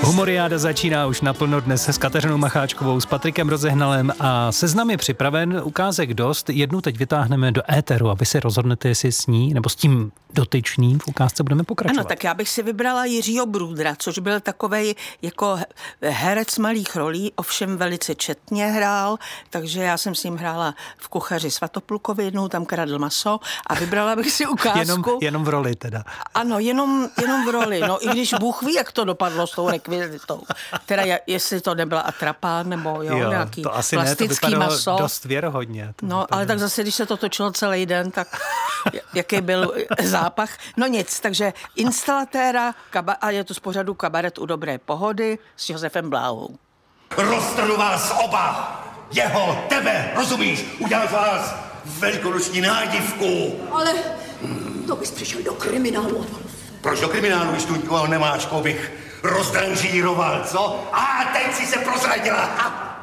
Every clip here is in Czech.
Humoriáda začíná už naplno dnes s Kateřinou Macháčkovou, s Patrikem Rozehnalem a seznam je připraven, ukázek dost. Jednu teď vytáhneme do éteru, aby si rozhodnete, jestli s ní nebo s tím dotyčným v ukázce budeme pokračovat. Ano, tak já bych si vybrala Jiřího Brůdra, což byl takovej jako herec malých rolí, ovšem velice četně hrál, takže já jsem s ním hrála v Kuchaři Svatoplukovi, jednou tam kradl maso a vybrala bych si ukázku. Jenom v roli teda. Ano, jenom v roli. No i když Bůh ví, jak to dopadlo s tou rekvizitou. Teda jestli to nebyla atrapa, nebo nějaký to asi plastický ne, to maso. dost věrohodně. Ale tak zase, když se to točilo celý den, tak jaký byl zápach. No nic, takže instalatéra a je to z pořadu Kabaret u dobré pohody s Josefem Bláhou. Roztrhnu vás oba! Jeho, tebe, rozumíš? Udělal z vás velikonoční nádivku. Ale to bys přišel do kriminálu. Proč do kriminálu, když tu nikoho nemáš, koho bych rozdranžíroval, co? A teď si se prozradila. Ha!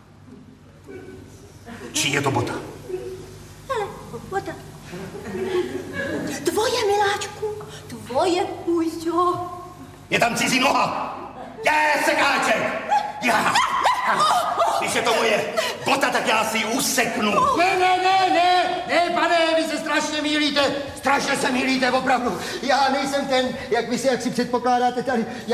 Čí je to bota? Hele, bota. Tvoje, miláčku, tvoje, Půjďo. Je tam cizí noha. Je, sekáček. Já. Když je to moje bota, tak já si ji useknu. Ne, pane, vy se strašně se mýlíte, opravdu. Já nejsem ten, jak si předpokládáte tady.